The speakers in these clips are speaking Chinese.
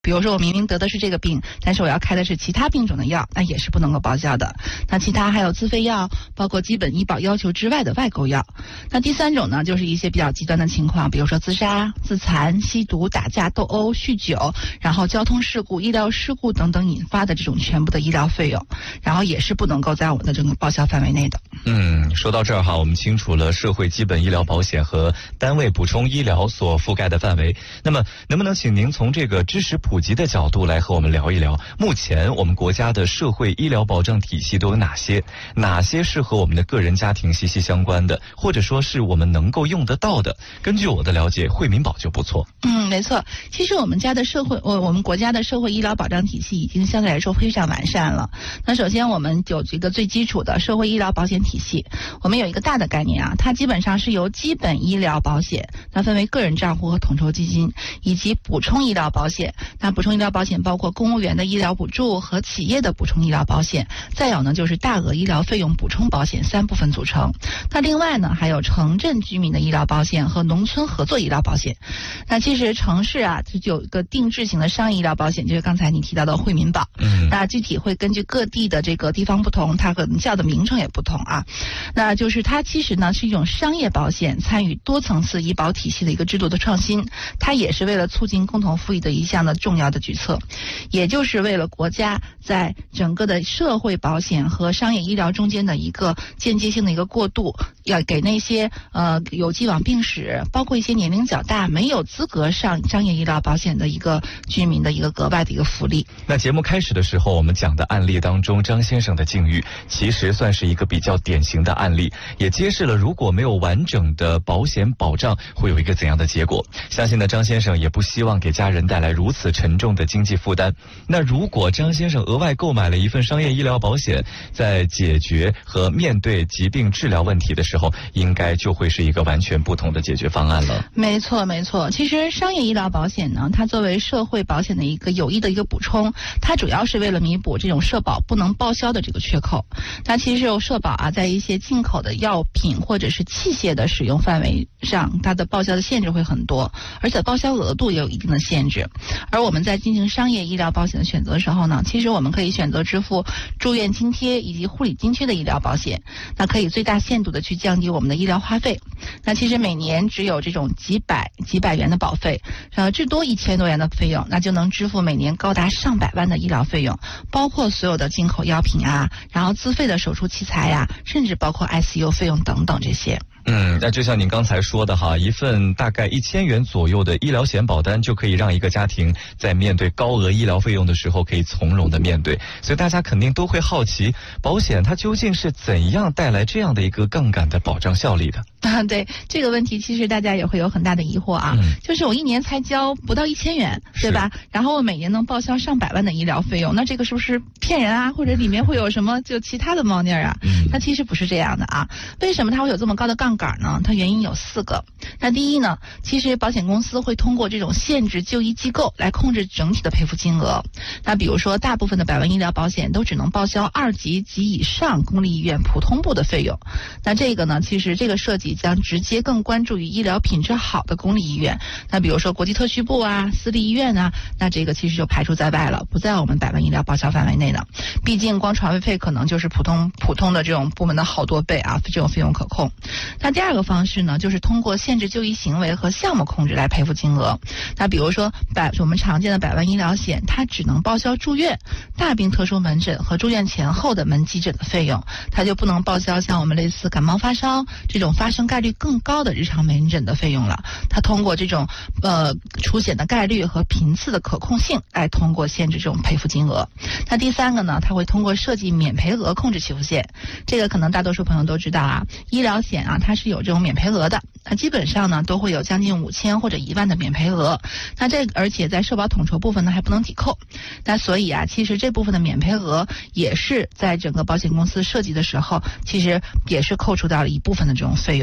比如说我明明得的是这个病，但是我要开的是其他病种的药，那也是不能够报销的。那其他还有自费药，包括基本医保要求之外的外购药。那第三种呢，就是一些比较极端的情况，比如说自杀、自残、吸毒、打架、斗殴、酗酒，然后交通事故、医疗事故等等引发的这种全部的医疗费用，然后也是不能够在我们的这个报销范围内的。 说到这儿哈，我们清楚了社会基本医疗保险和单位补充医疗所覆盖的范围。那么能不能请您从这个知识普及的角度来和我们聊一聊，目前我们国家的社会医疗保障体系都有哪些是和我们的个人家庭息息相关的，或者说是我们能够用得到的？根据我的了解，惠民保就不错。 没错，其实我们国家的社会医疗保障体系已经相对来说非常完善了。那首先我们有一个最基础的社会医疗保险体系，我们有一个大的概念啊，它基本上是由基本医疗保险，那分为个人账户和统筹基金，以及补充医疗保险。那补充医疗保险包括公务员的医疗补助和企业的补充医疗保险，再有呢就是大额医疗费用补充保险3部分组成。那另外呢还有城镇居民的医疗保险和农村合作医疗保险。那其实城市啊就有一个定制型的商业医疗保险，就是刚才你提到的惠民保。那具体会根据各地的这个地方不同，它可能叫的名称也不同啊。那就是它其实呢是一种商业保险参与多层次医保体系的一个制度的创新，它也是为了促进共同富裕的一项的重要的举措，也就是为了国家在整个的社会保险和商业医疗中间的一个间接性的一个过渡，要给那些有既往病史，包括一些年龄较大没有资格上商业医疗保险的一个居民的一个格外的一个福利。 那节目开始的时候我们讲的案例当中，张先生的境遇其实算是一个比较典型的案例，也揭示了如果没有完整的保险保障会有一个怎样的结果。相信呢张先生也不希望给家人带来如此沉重的经济负担。那如果张先生额外购买了一份商业医疗保险，在解决和面对疾病治疗问题的时候，应该就会是一个完全不同的解决方案了。 没错没错，其实商业医疗保险呢，它作为社会保险的一个有益的一个补充，它主要是为了弥补这种社保不能报销的这个缺口。那其实有社保啊，在一些进口的药品或者是器械的使用范围上，它的报销的限制会很多，而且报销额度也有一定的限制。而我们在进行商业医疗保险的选择的时候呢，其实我们可以选择支付住院津贴以及护理津贴的医疗保险，那可以最大限度的去降低我们的医疗花费。那其实每年只有这种几百元的保费，至多1000多元的费用，那就能支付每年高达上百万的医疗费用，包括所有的进口药品啊，然后自费的手术器材呀，甚至包括 ICU 费用等等这些。 那就像您刚才说的哈，一份大概1000元左右的医疗险保单，就可以让一个家庭在面对高额医疗费用的时候可以从容的面对。所以大家肯定都会好奇，保险它究竟是怎样带来这样的一个杠杆的保障效力的？ 对这个问题，其实大家也会有很大的疑惑啊。就是我一年才交不到1000元，对吧？然后我每年能报销上百万的医疗费用，那这个是不是骗人啊？或者里面会有什么就其他的猫腻啊？那其实不是这样的啊。为什么它会有这么高的杠杆呢？它原因有4个。那第一呢，其实保险公司会通过这种限制就医机构来控制整体的赔付金额。那比如说大部分的百万医疗保险都只能报销2级及以上公立医院普通部的费用。那这个呢，其实这个设计将直接更关注于医疗品质好的公立医院。那比如说国际特需部啊、私立医院啊，那这个其实就排除在外了，不在我们百万医疗报销范围内的。毕竟光床位费可能就是普通的这种部门的好多倍啊，这种费用可控。那第二个方式呢，就是通过限制就医行为和项目控制来赔付金额。那比如说我们常见的百万医疗险，它只能报销住院、大病特殊门诊和住院前后的门急诊的费用，它就不能报销像我们类似感冒发烧这种发生概率更高的日常门诊的费用了。它通过这种出险的概率和频次的可控性来通过限制这种赔付金额。那第三个呢，它会通过设计免赔额控制起付线。这个可能大多数朋友都知道啊，医疗险啊它是有这种免赔额的，那基本上呢都会有将近5000或者1万的免赔额。那而且在社保统筹部分呢还不能抵扣。那所以啊，其实这部分的免赔额也是在整个保险公司设计的时候，其实也是扣除到了一部分的这种费用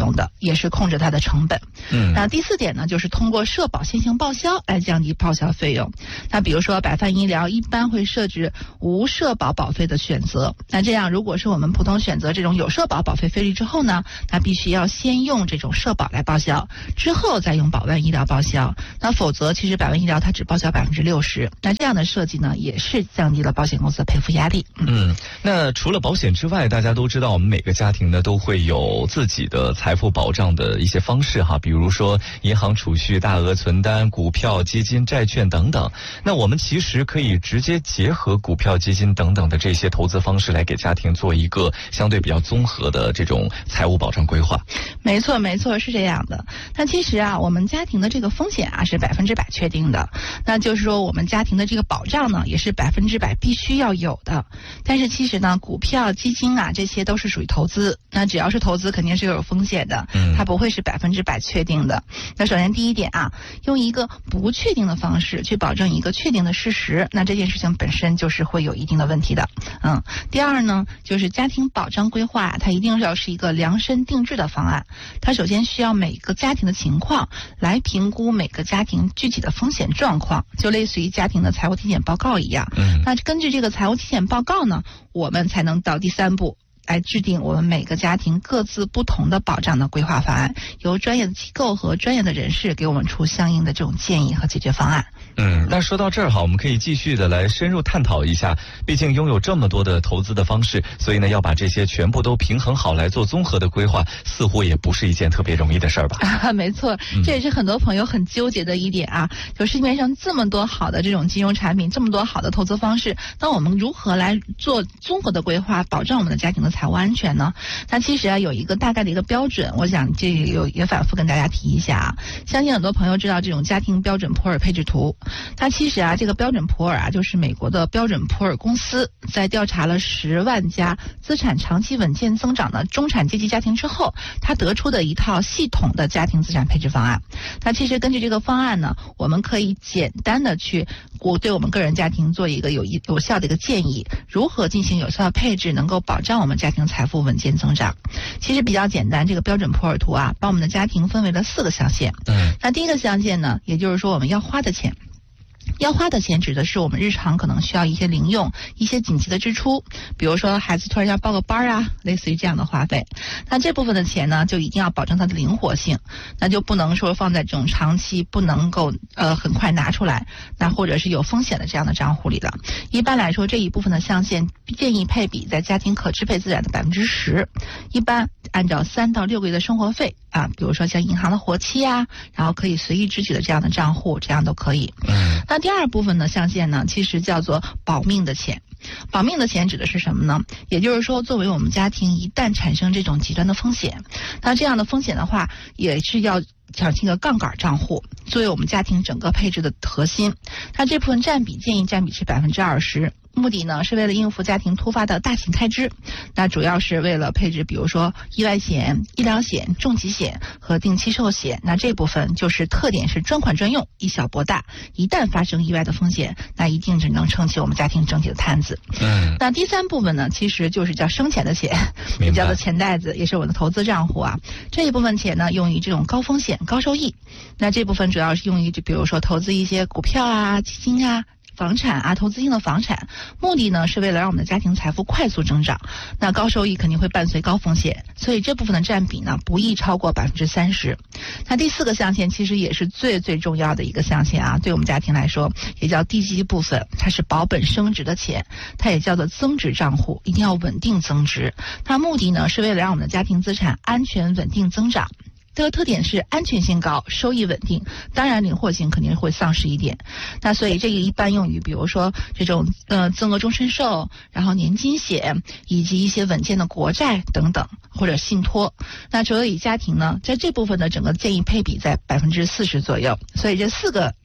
用的，也是控制它的成本。那第4点呢，就是通过社保先行报销来降低报销费用。那比如说百泛医疗一般会设置无社保保费的选择，那这样如果是我们普通选择这种有社保保费费率之后呢，那必须要先用这种社保来报销，之后再用百万医疗报销。那否则其实百万医疗它只报销60%，那这样的设计呢，也是降低了保险公司的赔付压力。 那除了保险之外，大家都知道我们每个家庭呢都会有自己的财富保障的一些方式哈，比如说银行储蓄、大额存单、股票、基金、债券等等。那我们其实可以直接结合股票、基金等等的这些投资方式来给家庭做一个相对比较综合的这种财务保障规划。 没错，是这样的。那其实啊，我们家庭的这个风险啊是100%确定的，那就是说我们家庭的这个保障呢也是100%必须要有的。但是其实呢，股票、基金啊这些都是属于投资，那只要是投资肯定是有风险的，它不会是100%确定的。那首先第一点啊，用一个不确定的方式去保证一个确定的事实，那这件事情本身就是会有一定的问题的。第二呢，就是家庭保障规划它一定要是一个量身定制的方案，它首先需要每个家庭的情况来评估每个家庭具体的风险状况，就类似于家庭的财务体检报告一样。那根据这个财务体检报告呢，我们才能到第3步来制定我们每个家庭各自不同的保障的规划方案，由专业的机构和专业的人士给我们出相应的这种建议和解决方案。 那说到这儿哈，我们可以继续的来深入探讨一下，毕竟拥有这么多的投资的方式，所以呢要把这些全部都平衡好来做综合的规划，似乎也不是一件特别容易的事儿吧。 没错，这也是很多朋友很纠结的一点啊，就市面上这么多好的这种金融产品，这么多好的投资方式，那我们如何来做综合的规划，保障我们的家庭的财务安全呢？那其实啊有一个大概的一个标准，我想这也反复跟大家提一下啊。相信很多朋友知道这种家庭标准普尔配置图，它其实啊这个标准普尔啊就是美国的标准普尔公司在调查了10万家资产长期稳健增长的中产阶级家庭之后，它得出的一套系统的家庭资产配置方案。那其实根据这个方案呢，我们可以简单的去对我们个人家庭做一个有效的一个建议，如何进行有效的配置，能够保障我们家庭财富稳健增长。其实比较简单，这个标准普尔图啊，把我们的家庭分为了4个象限。那第一个象限呢，也就是说我们要花的钱。要花的钱指的是我们日常可能需要一些零用、一些紧急的支出，比如说孩子突然要报个班啊，类似于这样的花费。那这部分的钱呢，就一定要保证它的灵活性，那就不能说放在这种长期不能够很快拿出来，那或者是有风险的这样的账户里了。一般来说，这一部分的象限建议配比在家庭可支配资产的10%，一般按照3到6个月的生活费啊，比如说像银行的活期啊，然后可以随意支取的这样的账户，这样都可以。那第二部分的象限呢，其实叫做保命的钱。保命的钱指的是什么呢？也就是说，作为我们家庭一旦产生这种极端的风险，那这样的风险的话，也是要想这个杠杆账户作为我们家庭整个配置的核心。它这部分建议占比是20%。目的呢是为了应付家庭突发的大型开支，那主要是为了配置比如说意外险、医疗险、重疾险和定期寿险。那这部分就是特点是专款专用，以小博大，一旦发生意外的风险，那一定只能撑起我们家庭整体的摊子。那第3部分呢，其实就是叫生钱的钱，也叫做钱袋子，也是我的投资账户啊。这一部分钱呢，用于这种高风险高收益，那这部分主要是用于比如说投资一些股票啊、基金啊、房产啊，投资性的房产，目的呢是为了让我们的家庭财富快速增长。那高收益肯定会伴随高风险，所以这部分的占比呢不宜超过30%。那第4个象限其实也是最重要的一个象限啊，对我们家庭来说也叫低级部分，它是保本升值的钱，它也叫做增值账户，一定要稳定增值。它目的呢是为了让我们的家庭资产安全稳定增长。这个特点是安全性高，收益稳定，当然灵活性肯定会丧失一点。那所以这个一般用于比如说这种增额终身寿，然后年金险，以及一些稳健的国债等等，或者信托。那所以家庭呢，在这部分的整个建议配比在40%左右。所以这4个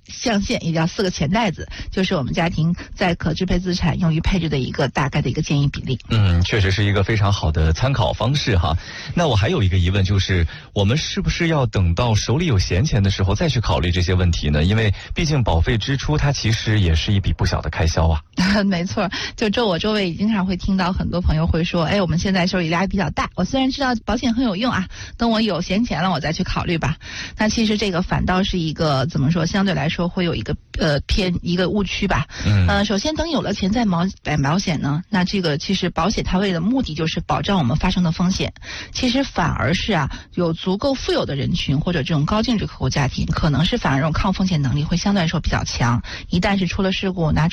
象限，也叫4个钱袋子，就是我们家庭在可支配资产用于配置的一个大概的一个建议比例。 确实是一个非常好的参考方式哈。那我还有一个疑问，就是我们是不是要等到手里有闲钱的时候再去考虑这些问题呢？因为毕竟保费支出它其实也是一笔不小的开销啊。 没错，就我周围经常会听到很多朋友会说，我们现在手里压力比较大，我虽然知道保险很有用啊，等我有闲钱了我再去考虑吧。那其实这个反倒是一个怎么说，相对来说会有一个偏一个误区吧。首先等有了钱再买保险呢，那这个其实保险它为的目的就是保障我们发生的风险，其实反而是有足够富有的人群或者这种高净值客户家庭，可能是反而这种抗风险能力会相对来说比较强，一旦是出了事故拿